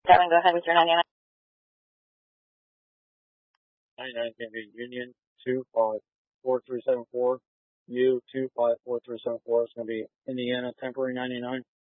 Devin, go ahead with your 99. 99 is going to be Union 254374. U 254374 is going to be Indiana temporary 99.